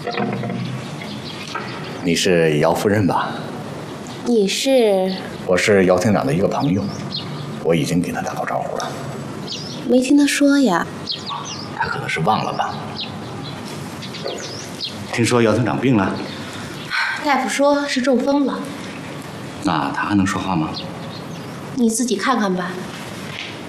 你是姚夫人吧？ 你是？ 我是姚厅长的一个朋友，我已经给他打过招呼了。 没听他说呀？ 他可能是忘了吧。听说姚厅长病了？ 大夫说是中风了。 那他还能说话吗？ 你自己看看吧。